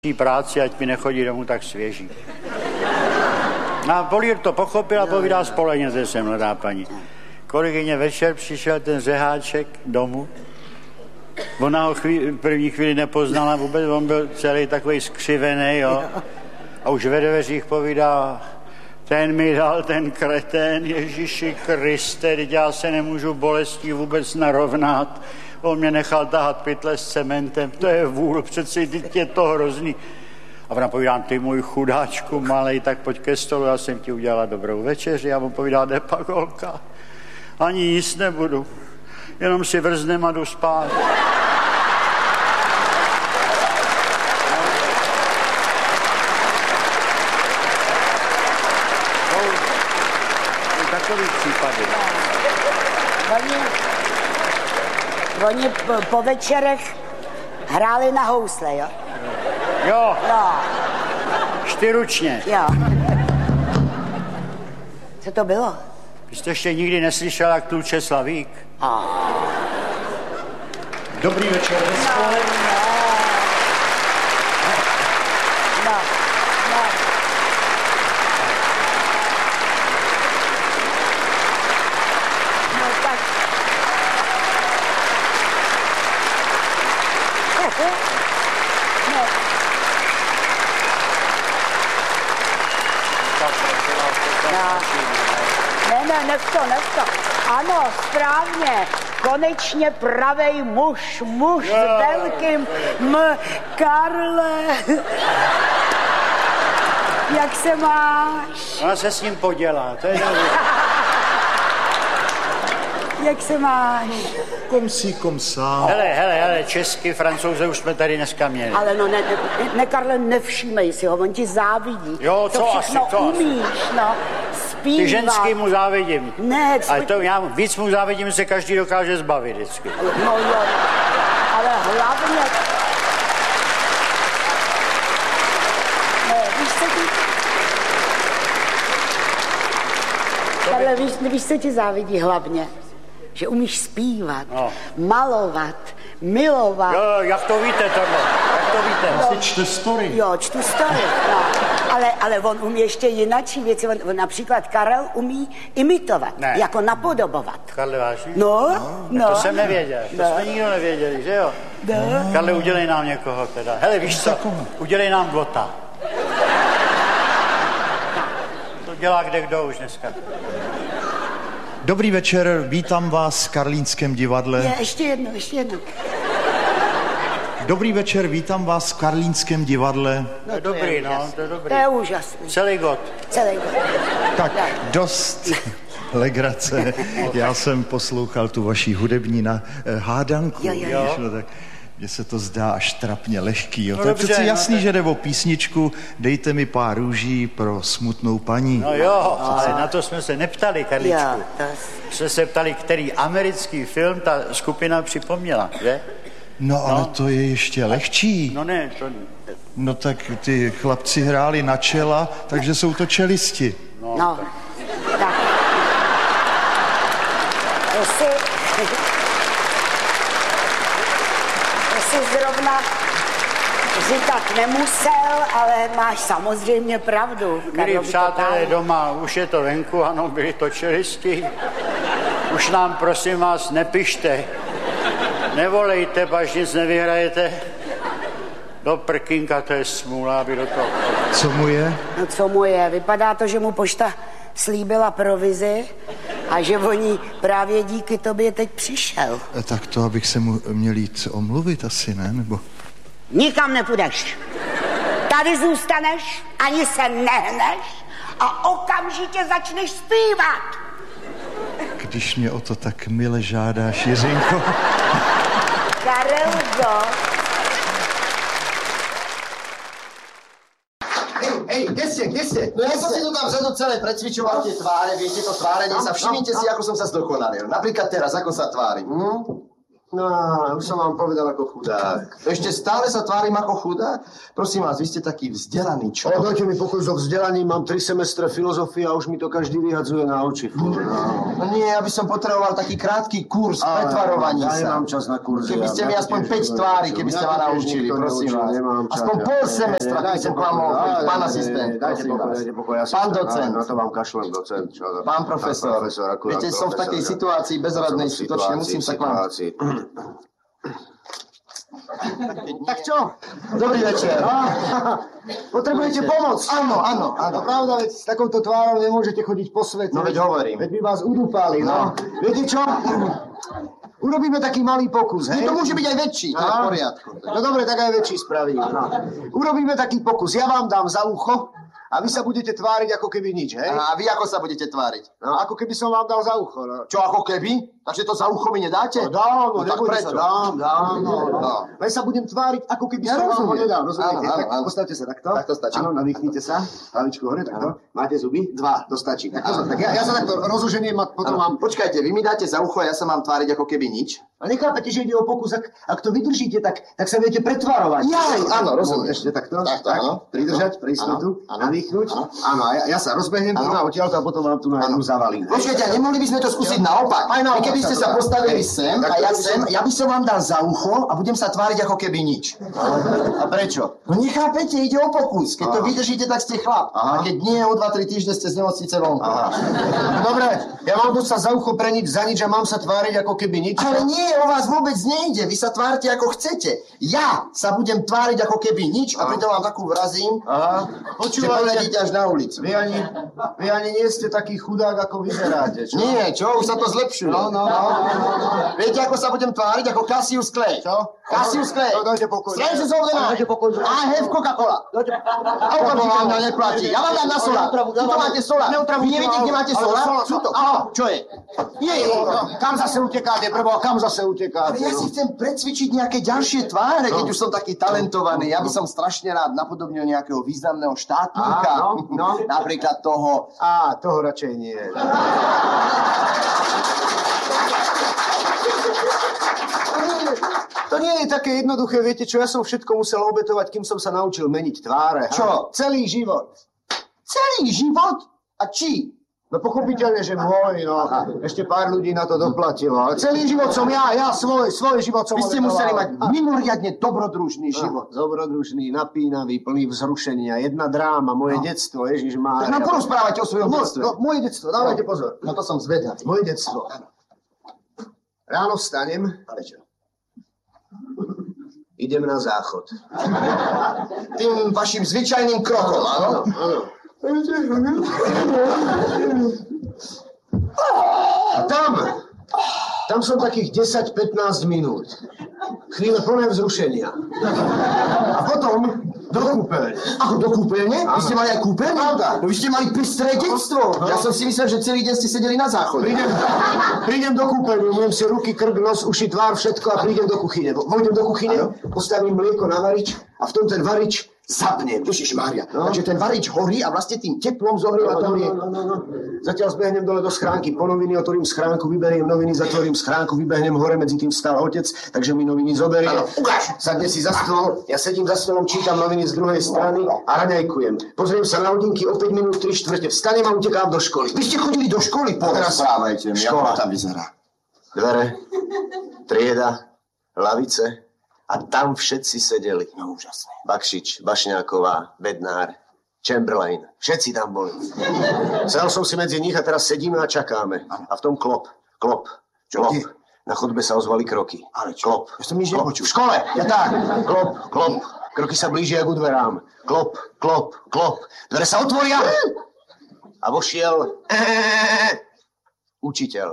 práci, ať mi nechodí domů tak svěží. A Polír to pochopil a povídá, spolehněte se, mladá paní. Kolegyně, večer přišel ten řeháček domů. Ona ho první chvíli nepoznala vůbec, on byl celý takový skřivený, jo. A už ve dveřích povídá, ten mi dal ten kretén, Ježíši Kriste, teď já se nemůžu bolestí vůbec narovnat. On mě nechal tahat pytle s cementem, to je vůl, přeci teď je to hrozný. A ona povídá, ty můj chudáčku malej, tak pojď ke stolu, já jsem ti udělala dobrou večeři. A on povídá, jde pak holka, ani jíst nebudu, jenom si vrznem a jdu spát. Takový případy. Oni po večerech hráli na housle, jo? Jo. Čtyručně. Jo. Co to bylo? Vy jste ještě nikdy neslyšel, jak tluče Slavík? Dobrý večer, Nech to. Ano, správně. Konečně pravej muž s velkým Karle. Jak se máš? Ona se s ním podělá, to je dobrý. Jak se máš? Komsá. Hele, česky, Francouze už jsme tady dneska měli. Ale no ne, Karle, nevšímej si ho, on ti závidí. Jo, to všechno umíš, no. Zpívat. Ty ženský mu závidím. Ne, ale to já víc mu závidím, se každý dokáže zbavit vždycky. No jo, ale hlavně... Ne, víš, co ti... Ale víš, co ti závidí hlavně? Že umíš zpívat, malovat, milovat. Jo, jak to víte tohle? Jak to víte? Jsi čte story. Jo, čtu story, no. Ale on umí ještě jinačí věci. On například Karel umí imitovat, jako napodobovat. Karle, vážně? No. To jsem nevěděl, to jsme nikdo nevěděli, že jo? No. Karle, udělej nám někoho teda. Hele, víš co? Udělej nám Gota. To dělá kdo už dneska. Dobrý večer, vítám vás v Karlínském divadle. Ještě jednou. Dobrý večer, vítám vás v Karlínském divadle. No, to je dobrý, to je dobrý. To je úžasný. Celý God. Tak, dost legrace. Já jsem poslouchal tu vaši hudební hádanku. Jo. Tak mně se to zdá až trapně lehký. Jo. No, to je dobře, přeci jasný, že jde o písničku Dejte mi pár růží pro smutnou paní. No jo, ale na to jsme se neptali, Karličku. Jsme se ptali, který americký film ta skupina připomněla, že? No, ale to je ještě lehčí. No ne, to... No tak ty chlapci hráli na čela, takže jsou to čelisti. No. Tak. Jestli zrovna říkat nemusel, ale máš samozřejmě pravdu. Milí přátelé doma, už je to venku, ano, byli to čelisti. Už nám, prosím vás, nepište. Nevolejte, až nic nevyhrajete. Do prkínka, to je smůla, aby do toho... Co mu je? No co mu je? Vypadá to, že mu pošta slíbila provizi a že oni právě díky tobě teď přišel. Tak to, abych se mu měl jít omluvit asi, ne? Nebo... Nikam nepůjdeš. Tady zůstaneš, ani se nehneš a okamžitě začneš zpívat. Když mě o to tak mile žádáš, Jiřinko. Karelko. Hej, kde ste? No ja som si tu tam vzadu celé precvičoval tie tváre, viete to tvárenie sa. Všimnite si, ako som sa zdokonalil. Napríklad teraz, ako sa tvárim. No, už som vám povedal ako chudák. Ešte stále sa tvárim ako chudák? Prosím vás, vy ste taký vzdelaný človek. Ale dajte mi pokoj so vzdelaním, mám 3 semestre filozofie a už mi to každý vyhadzuje na oči. No nie, ja by som potreboval taký krátky kurz pretvarovaní sa. Ja nemám čas na kurzy. Keby ste mi aspoň 5 tvári, keby ste ma naučili, prosím vás. Aspoň pol semestra, keby som k vám mohol chodiť. Pán asistent, prosím vás. Pán docent. Na to vám kašlem, docent. Pán profesor. Viete, som v takej situácii bezradnej, skutočne musím sa k vám... Tak čo? Dobrý večer. Potrebujete pomoc? Áno. To pravda, veď s takouto tvárou nemôžete chodiť po svete. No veď hovorím. Veď by vás udúpali, no. Viete čo? Urobíme taký malý pokus, hej? To môže byť aj väčší, to je v poriadku. No dobre, tak aj väčší spravím. No. Urobíme taký pokus. Ja vám dám za ucho a vy sa budete tváriť ako keby nič, hej? A vy ako sa budete tváriť? No, ako keby som vám dal za ucho, no. Čo, ako keby? Takže to za ucho mi nedáte? No dám, tak prečo? Dám, no. Len sa budem tváriť, ako keby som vám ho nedal, rozumiete? Áno. Tak postavte sa takto. Tak to stačí. Áno, nadýchnite sa. Hlavičku hore, takto. Máte zuby? 2, to stačí. Tak ja sa takto rozoženiem a potom vám... Počkajte, vy mi dáte za ucho a ja sa mám tváriť ako keby nič? A nechápete, že ide o pokus, ak to vydržíte, tak sa viete pretvarovať. Áno, rozumiem. Ešte takto. Tak, áno. Pridržať, pre istotu, nadýchnuť. Áno, a ja sa rozbehnem tu na odtiaľto a potom vám tu na jednu zavalím. Počkajte, nemohli by sme to skúsiť naopak? Aj naopak. Keby ste sa postavili sem a ja sem, ja by som vám dal za ucho a budem sa tváriť ako keby nič. A prečo? No nechápete, ide o pokus. Keď to vydržíte, tak ste chlap. A keď nie, o 2-3 týždne ste z nemocnice vonku. Dobre, ja mám buď sa za ucho preniť za nič a mám sa tváriť ako keby nič. Ale nie, o vás vôbec nejde. Vy sa tvárte ako chcete. Ja sa budem tváriť ako keby nič a pritom vám takú vrazím, že poledíte až na ulicu. Vy ani nie ste taký chudák, ako vyzeráte, čo? Nie, čo? Už sa to zlepšuje. No. Viete, ako sa budem tváriť? Ako Cassius Clay. Čo? Cassius Clay. No, dajte pokoj. Strangers of the night. I have Coca-Cola. Okamžite vám na neplatí. Ja vám dám na sola. Tuto máte sola. Vy neviete, kde máte sola? Tuto. Čo je? Kam zase utekáte, prebo? Kam zase utekáte? Ja si chcem precvičiť nejaké ďalšie tváre, keď už som taký talentovaný. Ja by som strašne rád napodobnil nejakého významného štátnika. Napríklad toho... Toho radšej nie. To nie je také jednoduché, viete čo, ja som všetko musel obetovať, kým som sa naučil meniť tváre. Čo? Celý život. Celý život? A či? No pochopiteľne, že môj, no. Ešte pár ľudí na to doplatilo. Ale celý život som ja svoj život som Vy ste museli mať mimoriadne dobrodružný život. Dobrodružný, napínavý, plný vzrušenia. Jedna dráma, moje detstvo, Ježišmária. Tak nám porozprávajte o svojom detstve. Moje detstvo, dávajte pozor. No to som zvedavý. Moje detstvo. Ráno vstanem. Prečo? Idem na záchod. Tým vašim zvyčajným krokom, áno? A tam som takých 10-15 minút. Chvíle plné vzrušenia. A potom do kúpeľne. Ako do kúpeľne? Vy ste mali aj kúpeľne? Pravda. No vy ste mali pestré detstvo. Ja som si myslel, že celý deň ste sedeli na záchode. Prídem do kúpeľne, umyjem si ruky, krk, nos, uši, tvár, všetko a prídem do kuchyne. Vojdem do kuchyne, postavím mlieko na varič a v tom ten varič zapnem. Ježišmária. Takže ten varič horí a vlastne tým teplom zohrieva to mlieko. Zatiaľ zbehnem dole do schránky. Po noviny otvorím schránku, vyberiem noviny, zatvorím schránku, vybehnem hore, medzi tým vstal otec, takže mi noviny zoberie. Sadne si za stôl, ja sedím za stolom, čítam noviny z druhej strany a raňajkujem. Pozriem sa na hodinky, o 5 minút 3/4. Vstanem a utekám do školy. Vy ste chodili do školy? Porozprávajte mi, ako tam vyzerá. Dvere, trieda, lavice a tam všetci sedeli. No úžasné. Bakšič, Bašňáková, Bednár, Chamberlain, všetci tam boli. Sedel som si medzi nich a teraz sedíme a čakáme. A v tom klop. Na chodbe sa ozvali kroky. Ale čo? Klop. Ja som nič nepočul. V škole, ja tak. Klop. Kroky sa blížia k dverám. Klop. Dvere sa otvoria. A vošiel učiteľ.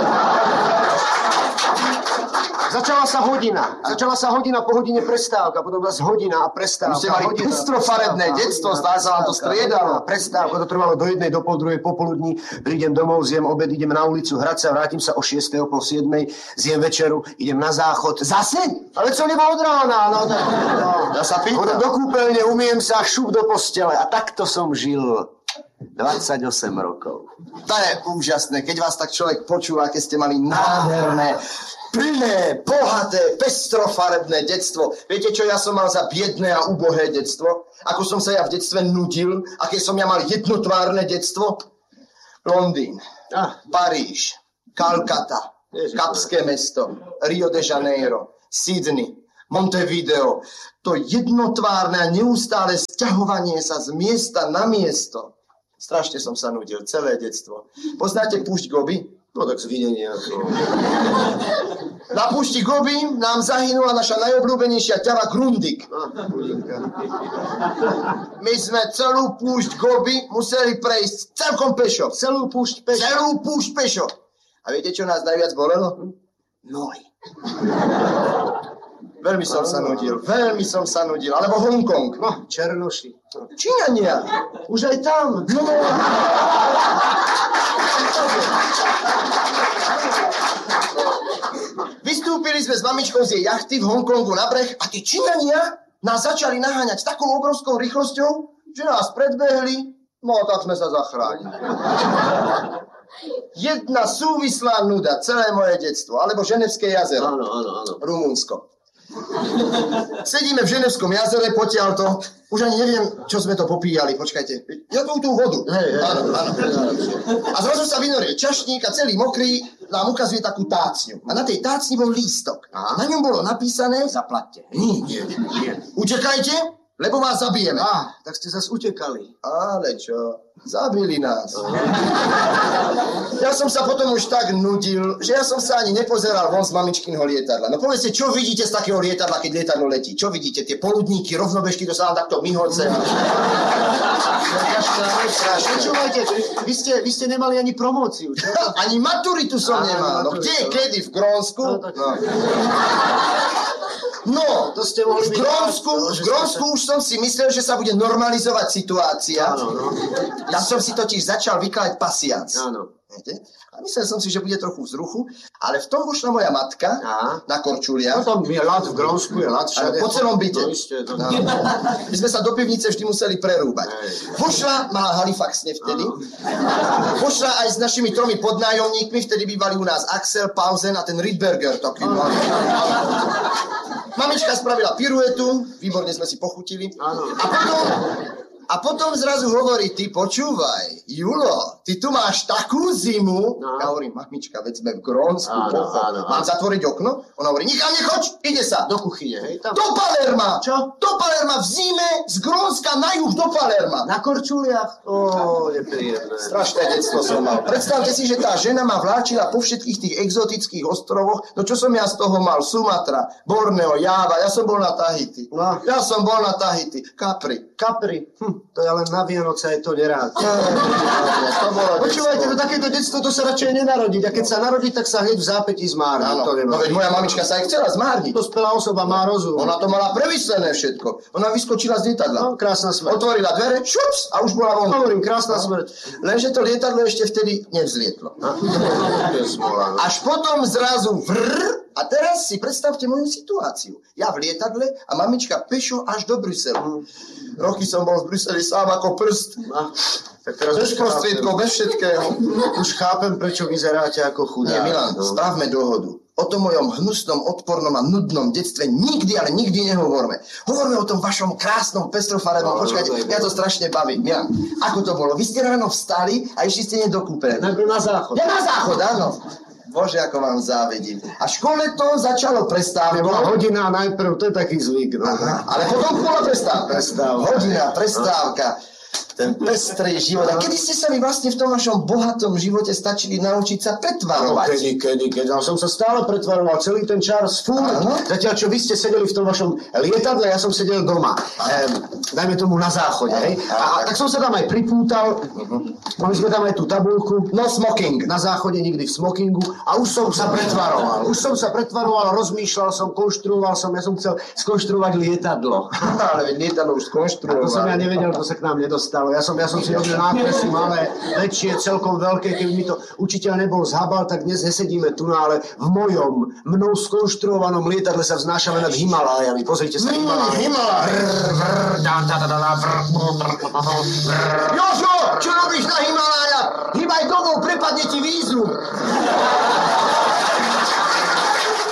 Začala sa hodina, po hodine prestávka, potom zase hodina a prestávka. Už ste mali pestrofarebné detstvo, zdá sa vám to striedalo. Prestávka, to trvalo do 1, do 1:30 popoludní, prídem domov, zjem obed, idem na ulicu hrať sa, vrátim sa o 6, o 6:30, zjem večeru, idem na záchod. Zase? Ale co nebo od rána? Ja sa pýtam. Chodím do kúpeľne, umiem sa, šup do postele a takto som žil 28 rokov. To je úžasné, keď vás tak človek počúva, keď ste mali nádherné plné, bohaté, pestrofarebné detstvo. Viete, čo ja som mal za biedné a ubohé detstvo? Ako som sa ja v detstve nudil? Aké som ja mal jednotvárne detstvo? Londýn, Paríž, Kalkata, Kapské mesto, Rio de Janeiro, Sydney, Montevideo. To jednotvárne a neustále sťahovanie sa z miesta na miesto. Strašne som sa nudil, celé detstvo. Poznáte púšť Gobi? No tak zvinenie ako... Na púšti Gobi nám zahynula naša najobľúbenejšia ťava Grundig. My sme celú púšť Gobi museli prejsť celkom pešo. Celú púšť pešo. A viete, čo nás najviac bolelo? Nohy. Veľmi som sa nudil. Alebo Hongkong. No, Černoši. Číňania. Už aj tam. No. Vystúpili sme s mamičkou z jej jachty v Hongkongu na breh a tí Číňania nás začali naháňať s takou obrovskou rýchlosťou, že nás predbehli, no a tak sme sa zachránili. Jedna súvislá nuda, celé moje detstvo, alebo Ženevské jazero. Áno. Rumunsko. Sedíme v Ženevskom jazere, potiaľto. Už ani neviem, čo sme to popíjali. Počkajte. Ja tú vodu. Áno. A zrazu sa vynoril čašník a celý mokrý nám ukazuje takú tácňu. A na tej tácni bol lístok. A na ňom bolo napísané... Zaplaťte. Nie. Utekajte, lebo vás zabijeme. Tak ste zase utekali. Ale čo? Zabili nás. Ja som sa potom už tak nudil, že ja som sa ani nepozeral von z mamičkinho lietadla. No povedzte, čo vidíte z takého lietadla, keď lietadlo letí? Čo vidíte? Tie poludníky, rovnobežky, to sa vám takto myhoce. Počúvajte, vy ste nemali ani promóciu, čo? Ani maturitu som nemal. No kde, kedy? V Grónsku? No, to ste mohli v Grónsku už som si myslel, že sa bude normalizovať situácia. Ja som si totiž začal vykladať pasiac. Áno. Viete? A myslel som si, že bude trochu vzruchu, ale v tom vošla moja matka na korčuliach. No tam je ľad v Grónsku, je ľad všade. Po celom byte. No. My sme sa do pivnice vždy museli prerúbať. Vošla, mala Halifaxne vtedy. Vošla aj s našimi 3 podnájomníkmi, vtedy bývali u nás Axel, Pausen a ten Rydberger. Taký Mamička spravila piruetu, výborne sme si pochutili. A potom zrazu hovorí, ty počúvaj, Julo, ty tu máš takú zimu. Ja hovorím, mamička, veď sme v Grónsku, mám zatvoriť okno? Ona hovorí, nikam nechoď, ide sa. Do kuchyne, hej? Tam. Do Palerma. Čo? Do Palerma v zime, z Grónska na juh do Palerma. Na korčuliach? Nepríjemné. Strašné detstvo som mal. Predstavte si, že tá žena ma vláčila po všetkých tých exotických ostrovoch. No čo som ja z toho mal? Sumatra, Borneo, Jáva, ja som bol na Tahiti. Capri. To ja len na Vianoce aj to nerád. Počúvajte, takéto detstvo to sa radšej nenarodiť. A keď sa narodí, tak sa hneď v zápätí zmárni. No veď moja mamička sa aj chcela zmárniť. Dospelá osoba má rozum. Ona to mala premyslené všetko. Ona vyskočila z lietadla. No, krásna smrť. Otvorila dvere, šups, a už bola von. Hovorím, krásna smrť. Lenže to lietadlo ešte vtedy nevzlietlo. Až potom zrazu a teraz si predstavte moju situáciu. Ja v lietadle a mamička pešo až do Bruselu. Roky som bol v Bruseli sám ako prst. Tak teraz bez prostriedkov, bez všetkého. Už chápem, prečo vyzeráte ako chudák. Nie, Milan, správme dohodu. O tom mojom hnusnom, odpornom a nudnom detstve nikdy, ale nikdy nehovorme. Hovorme o tom vašom krásnom, pestrofarebnom. Počkajte, mňa to strašne baví. Milan, ako to bolo? Vy ste ráno vstali a išli ste do kúpeľne. Na záchod. Ja na záchod, áno. Bože, ako vám závidím. A v škole to začalo prestávkou. Bola hodina najprv, to je taký zvyk. No. Ale potom bola prestávka. Hodina, prestávka. Ten pestrý život. A kedy ste sa mi vlastne v tom vašom bohatom živote stačili naučiť sa pretvarovať? Kedy. Ja som sa stále pretvaroval celý ten čas. Zatiaľ, čo vy ste sedeli v tom vašom lietadle, ja som sedel doma. Dajme tomu na záchode. A tak som sa tam aj pripútal. Mali sme tam aj tú tabuľku. No smoking. Na záchode nikdy v smokingu. A už som sa pretvaroval. Rozmýšľal som, konštruoval som. Ja som chcel skonštruovať lietadlo. Ale lietadlo už skonštruoval. To som ja nevedel, to sa k nám nedostalo. Ja som si robil nákresy malé, väčšie, celkom veľké. Keby mi to učiteľ nebol zhabal, tak dnes nesedíme tu, ale v mnou skonštruovanom lietadle sa vznášame nad Himalájami. Pozrite sa, Himaláj. Jožo, čo robíš na Himalája? Hýbaj domov, prepadne ti vízum.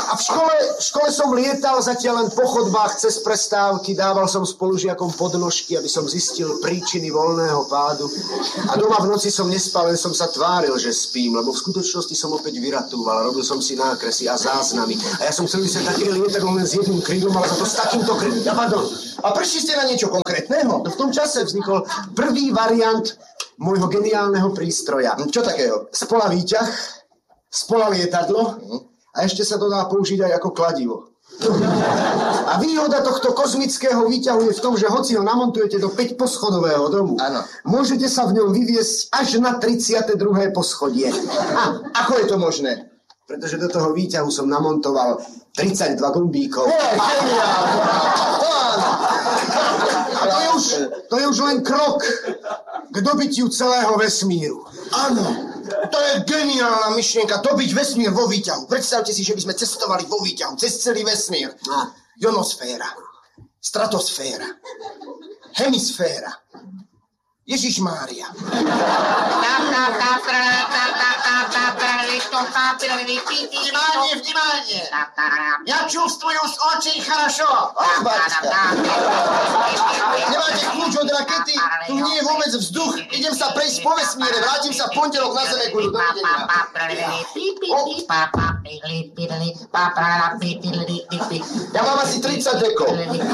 A v škole som lietal zatiaľ len po chodbách cez prestávky, dával som spolužiakom podnožky, aby som zistil príčiny voľného pádu. A doma v noci som nespal, len som sa tváril, že spím, lebo v skutočnosti som opäť vyratúval, robil som si nákresy a záznamy. A ja som chcel vysať taký lietadlo len s jedným krídlom, ale za to s takýmto krídlom. A prišli ste na niečo konkrétneho? No v tom čase vznikol prvý variant môjho geniálneho prístroja. Čo takého? Spola výťah, spola lietadlo a ešte sa to dá použiť aj ako kladivo. A výhoda tohto kozmického výťahu je v tom, že hoci ho namontujete do 5-poschodového domu, áno, môžete sa v ňom vyviesť až na 32. poschodie. A ako je to možné? Pretože do toho výťahu som namontoval 32 gumbíkov. A to je už len krok k dobytiu celého vesmíru. Áno, to je geniálna myšlienka, dobiť vesmír vo výťahu. Predstavte si, že by sme cestovali vo výťahu cez celý vesmír. Ionosféra, stratosféra, hemisféra, Ježišmária. Vnímanie! Ja čувствую z očí хорошо. Nemáte kľúč od rakety? Tu nie je vôbec vzduch. Idem sa prejsť po vesmíre. Vrátim sa v pondelok na Zemeguľu. Ja mám asi 30 dekov.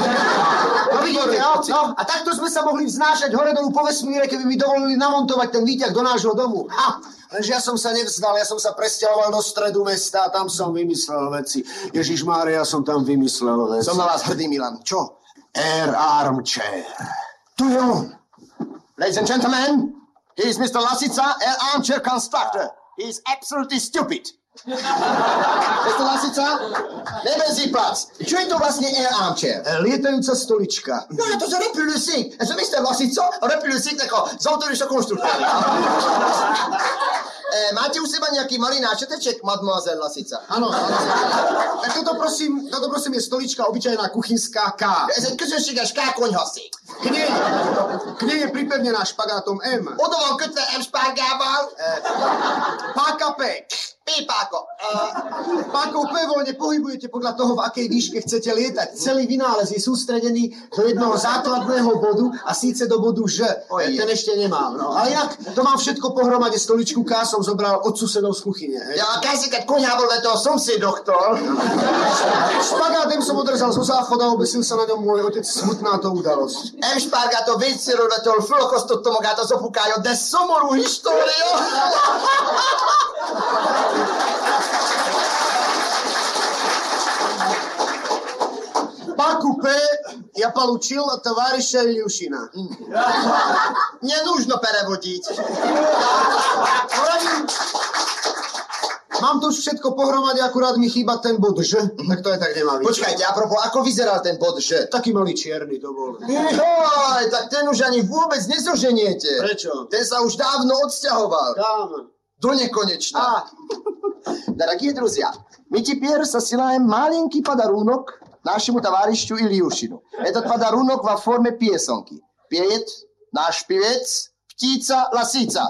A takto sme sa mohli vznášať hore-dolu po vesmíre, keby mi dovolili namontovať ten výťah do nášho domu. Lenže ja som sa nevzdal, ja som sa presťahoval do stredu mesta a tam som vymyslel veci. Ježišmária, ja som tam vymyslel veci. Som na vás hrdý, Milan. Čo? Air Armchair. Tu je on. Ladies and gentlemen, he is Mr. Lasica, Air Armchair Constructor. He is absolutely stupid. Mr. Lasica, nebezí plac. Čo je to vlastne Air Armchair? Lietajúca stolička. No, to j'aurais pu le sait. Mr. Lasica aurait pu le sait ako z autoryšo konštruktéry. Máte u seba nejaký malý náčeteček, mademoiselle Lasica? Áno. Tak toto prosím je stolička, obyčajná kuchynská K. Ez egy közönséges K konyhaszék. K nej je pripevnená špagátom M. Oda van kötve M špárgával. Páka P. P-páko. Pákou P voľne pohybujete podľa toho, v akej výške chcete lietať. Celý vynález je sústredený do jednoho základného bodu a síce do bodu Ž. Ten ešte nemám. No. Ale inak to mám všetko pohromade. Stoličku K som zobral od susedov z kuchyne. Ja, kaj si keď koňa bol toho somsed doktor. Špagátem som odrezal zo záchoda, obesil sa na ňom môj otec. Smutná to udalosť. M-spárgáto vécéről fölakasztottam magát az apukája, de szomorú história. Páku P ja получил от товарища Ильюшина. Не нужно переводить. Mám to už všetko pohromade, akurát mi chýba ten bod Ž. Tak to je tak nemá byť. Počkajte, apropos, ako vyzeral ten bod Ž? Taký malý čierny to bol. Joj, tak ten už ani vôbec nezoženiete. Prečo? Ten sa už dávno odsťahoval. Kam? Do nekonečna. Дорогие друзья, мы теперь засылаем маленький подарунок нашему товарищу Ильюшину. Этот подарунок во форме песенки. Пеет наш певец Птица Ласица.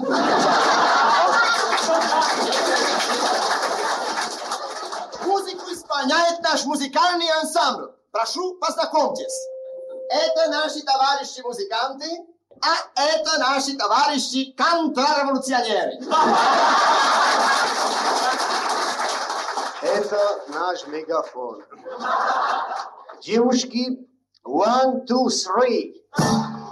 Музыку исполняет наш музыкальный ансамбль. Прошу, познакомьтесь. Это наши товарищи-музыканты, а это наши товарищи контрреволюционеры. Это наш мегафон. Девушки, 1, 2, 3.